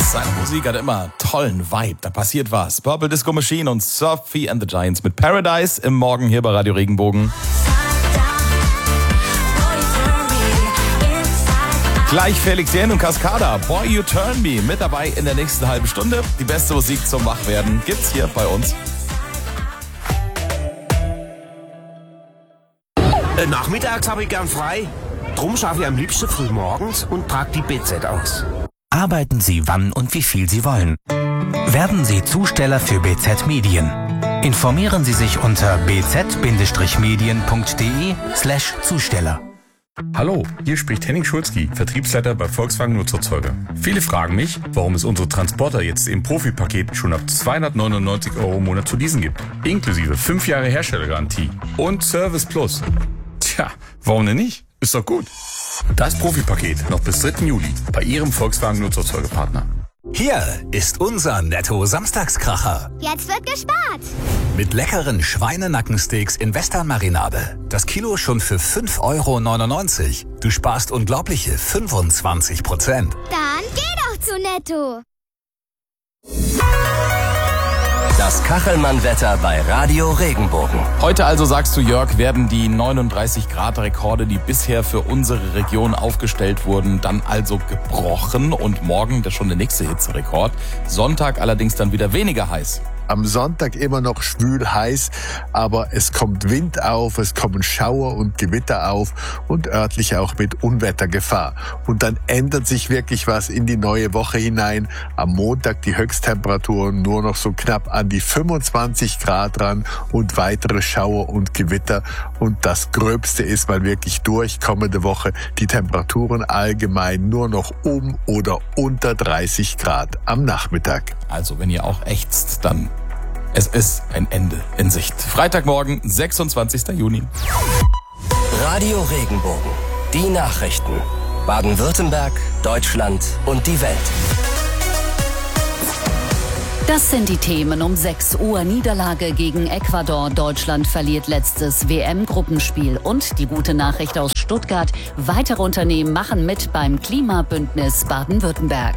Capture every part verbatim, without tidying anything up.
Seine Musik hat immer tollen Vibe, da passiert was. Purple Disco Machine und Sophie and the Giants mit Paradise im Morgen hier bei Radio Regenbogen. Gleich Felix Jähn und Cascada, Boy You Turn Me, mit dabei in der nächsten halben Stunde. Die beste Musik zum Wachwerden gibt's hier bei uns. Äh, nachmittags habe ich gern frei. Drum schaffe ich am liebsten früh morgens und trage die B Z aus. Arbeiten Sie wann und wie viel Sie wollen. Werden Sie Zusteller für B Z Medien. Informieren Sie sich unter b z medien punkt d e slash Zusteller. Hallo, hier spricht Henning Schulzki, Vertriebsleiter bei Volkswagen Nutzerzeuger. Viele fragen mich, warum es unsere Transporter jetzt im Profipaket schon ab zweihundertneunundneunzig Euro im Monat zu leasen gibt. Inklusive fünf Jahre Herstellergarantie und Service Plus. Tja, warum denn nicht? Ist doch gut. Das Profipaket noch bis dritten Juli bei Ihrem Volkswagen Nutzerzeugerpartner. Hier ist unser Netto-Samstagskracher. Jetzt wird gespart. Mit leckeren Schweinenackensteaks in Western-Marinade. Das Kilo schon für fünf Euro neunundneunzig. Du sparst unglaubliche fünfundzwanzig Prozent. Dann geh doch zu Netto. Das Kachelmann-Wetter bei Radio Regenbogen. Heute also, sagst du Jörg, werden die neununddreißig Grad Rekorde, die bisher für unsere Region aufgestellt wurden, dann also gebrochen. Und morgen, das ist schon der nächste Hitzerekord. Sonntag allerdings dann wieder weniger heiß. Am Sonntag immer noch schwül heiß, aber es kommt Wind auf, es kommen Schauer und Gewitter auf und örtlich auch mit Unwettergefahr. Und dann ändert sich wirklich was in die neue Woche hinein. Am Montag die Höchsttemperaturen nur noch so knapp an die fünfundzwanzig Grad ran und weitere Schauer und Gewitter. Und das Gröbste ist mal wirklich durch. Kommende Woche die Temperaturen allgemein nur noch um oder unter dreißig Grad am Nachmittag. Also wenn ihr auch ächzt, dann es ist ein Ende in Sicht. Freitagmorgen, sechsundzwanzigster Juni. Radio Regenbogen. Die Nachrichten. Baden-Württemberg, Deutschland und die Welt. Das sind die Themen um sechs Uhr. Niederlage gegen Ecuador. Deutschland verliert letztes W M-Gruppenspiel. Und die gute Nachricht aus Stuttgart. Weitere Unternehmen machen mit beim Klimabündnis Baden-Württemberg.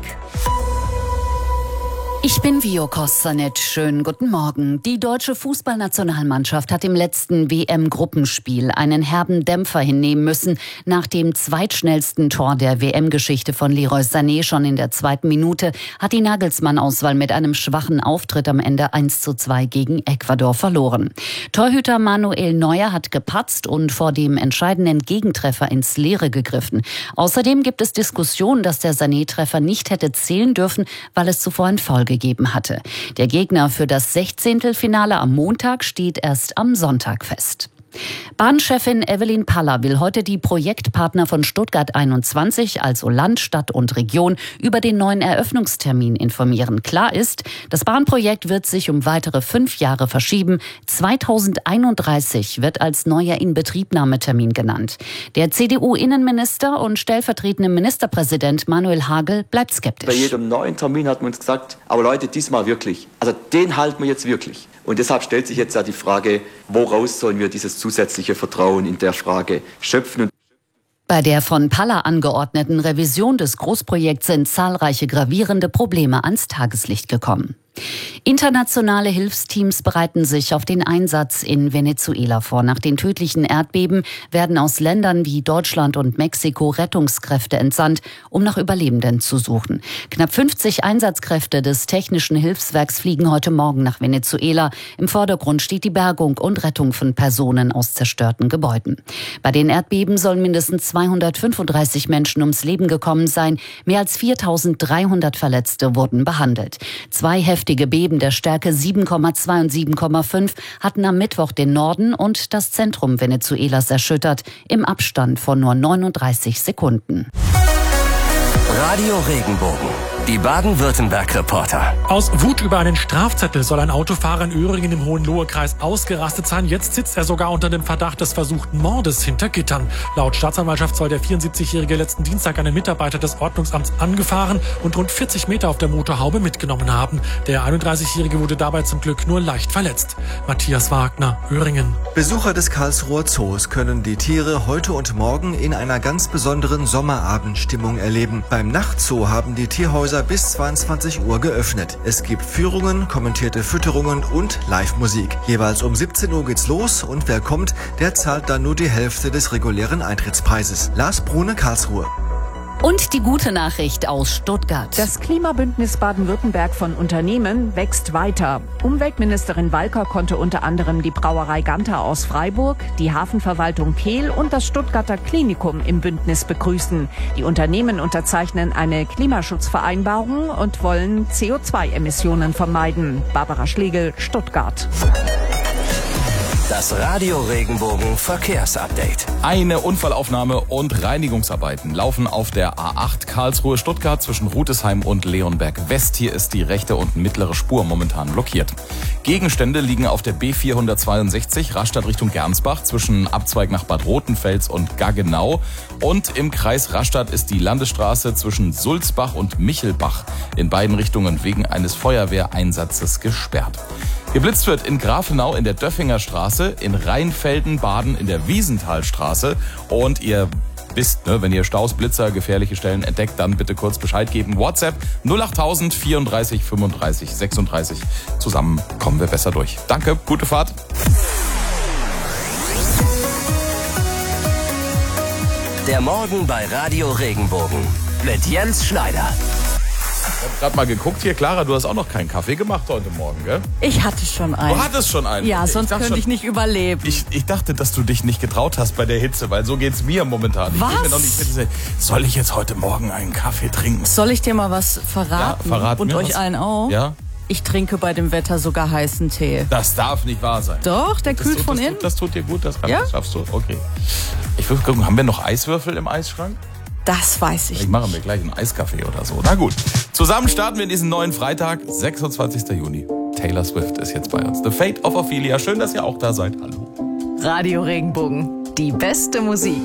Ich bin Vio Kostanet. Schönen guten Morgen. Die deutsche Fußballnationalmannschaft hat im letzten W M-Gruppenspiel einen herben Dämpfer hinnehmen müssen. Nach dem zweitschnellsten Tor der W M-Geschichte von Leroy Sané schon in der zweiten Minute hat die Nagelsmann-Auswahl mit einem schwachen Auftritt am Ende eins zu zwei gegen Ecuador verloren. Torhüter Manuel Neuer hat gepatzt und vor dem entscheidenden Gegentreffer ins Leere gegriffen. Außerdem gibt es Diskussionen, dass der Sané-Treffer nicht hätte zählen dürfen, weil es zuvor ein Foul gegeben hatte. Der Gegner für das Sechzehntelfinale am Montag steht erst am Sonntag fest. Bahnchefin Evelyn Paller will heute die Projektpartner von Stuttgart einundzwanzig, also Land, Stadt und Region, über den neuen Eröffnungstermin informieren. Klar ist, das Bahnprojekt wird sich um weitere fünf Jahre verschieben. zweitausendeinunddreißig wird als neuer Inbetriebnahmetermin genannt. Der C D U-Innenminister und stellvertretende Ministerpräsident Manuel Hagel bleibt skeptisch. Bei jedem neuen Termin hat man uns gesagt, aber Leute, diesmal wirklich. Also den halten wir jetzt wirklich. Und deshalb stellt sich jetzt ja die Frage, woraus sollen wir dieses zusätzliche Vertrauen in der Frage schöpfen? Bei der von Paller angeordneten Revision des Großprojekts sind zahlreiche gravierende Probleme ans Tageslicht gekommen. Internationale Hilfsteams bereiten sich auf den Einsatz in Venezuela vor. Nach den tödlichen Erdbeben werden aus Ländern wie Deutschland und Mexiko Rettungskräfte entsandt, um nach Überlebenden zu suchen. Knapp fünfzig Einsatzkräfte des Technischen Hilfswerks fliegen heute Morgen nach Venezuela. Im Vordergrund steht die Bergung und Rettung von Personen aus zerstörten Gebäuden. Bei den Erdbeben sollen mindestens zweihundertfünfunddreißig Menschen ums Leben gekommen sein. Mehr als viertausenddreihundert Verletzte wurden behandelt. Zwei heftige Beben der Stärke sieben Komma zwei und sieben Komma fünf hatten am Mittwoch den Norden und das Zentrum Venezuelas erschüttert, im Abstand von nur neununddreißig Sekunden. Radio Regenbogen. Die Baden-Württemberg-Reporter. Aus Wut über einen Strafzettel soll ein Autofahrer in Öhringen im Hohenlohe-Kreis ausgerastet sein. Jetzt sitzt er sogar unter dem Verdacht des versuchten Mordes hinter Gittern. Laut Staatsanwaltschaft soll der vierundsiebzigjährige letzten Dienstag einen Mitarbeiter des Ordnungsamts angefahren und rund vierzig Meter auf der Motorhaube mitgenommen haben. Der einunddreißigjährige wurde dabei zum Glück nur leicht verletzt. Matthias Wagner, Öhringen. Besucher des Karlsruher Zoos können die Tiere heute und morgen in einer ganz besonderen Sommerabendstimmung erleben. Bei beim Nachtzoo haben die Tierhäuser bis zweiundzwanzig Uhr geöffnet. Es gibt Führungen, kommentierte Fütterungen und Live-Musik. Jeweils um siebzehn Uhr geht's los und wer kommt, der zahlt dann nur die Hälfte des regulären Eintrittspreises. Lars Brune, Karlsruhe. Und die gute Nachricht aus Stuttgart. Das Klimabündnis Baden-Württemberg von Unternehmen wächst weiter. Umweltministerin Walker konnte unter anderem die Brauerei Ganter aus Freiburg, die Hafenverwaltung Kehl und das Stuttgarter Klinikum im Bündnis begrüßen. Die Unternehmen unterzeichnen eine Klimaschutzvereinbarung und wollen C O zwei Emissionen vermeiden. Barbara Schlegel, Stuttgart. Das Radio Regenbogen Verkehrsupdate. Eine Unfallaufnahme und Reinigungsarbeiten laufen auf der A acht Karlsruhe-Stuttgart zwischen Rutesheim und Leonberg West. Hier ist die rechte und mittlere Spur momentan blockiert. Gegenstände liegen auf der B vierhundertzweiundsechzig Rastatt Richtung Gernsbach zwischen Abzweig nach Bad Rotenfels und Gaggenau. Und im Kreis Rastatt ist die Landesstraße zwischen Sulzbach und Michelbach in beiden Richtungen wegen eines Feuerwehreinsatzes gesperrt. Geblitzt wird in Grafenau in der Döffinger Straße, in Rheinfelden, Baden in der Wiesenthalstraße. Und ihr wisst, ne, wenn ihr Staus, Blitzer, gefährliche Stellen entdeckt, dann bitte kurz Bescheid geben. WhatsApp null acht null null vierunddreißig fünfunddreißig sechsunddreißig. Zusammen kommen wir besser durch. Danke, gute Fahrt. Der Morgen bei Radio Regenbogen mit Jens Schneider. Ich habe gerade mal geguckt hier. Clara, du hast auch noch keinen Kaffee gemacht heute Morgen, gell? Ich hatte schon einen. Du hattest schon einen? Ja, sonst ich könnte schon, ich nicht überleben. Ich, ich dachte, dass du dich nicht getraut hast bei der Hitze, weil so geht's mir momentan. Was? Ich will mir noch nicht, soll ich jetzt heute Morgen einen Kaffee trinken? Soll ich dir mal was verraten? Ja, verrat Und mir euch was. allen auch? Ja? Ich trinke bei dem Wetter sogar heißen Tee. Das darf nicht wahr sein. Doch, der das kühlt tut, von das innen. Tut, das tut dir gut, das, kann, Ja? das schaffst du. Okay. Ich will gucken, haben wir noch Eiswürfel im Eisschrank? Das weiß ich. Ich mache mir gleich einen Eiskaffee oder so. Na gut. Zusammen starten wir in diesen neuen Freitag, sechsundzwanzigsten Juni. Taylor Swift ist jetzt bei uns. The Fate of Ophelia. Schön, dass ihr auch da seid. Hallo. Radio Regenbogen. Die beste Musik.